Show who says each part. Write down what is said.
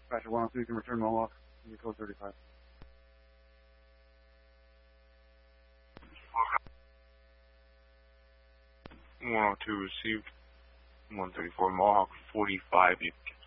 Speaker 1: Dispatcher 102, you can return Mohawk. You code 35.
Speaker 2: 102 received. 134 Mohawk 45. You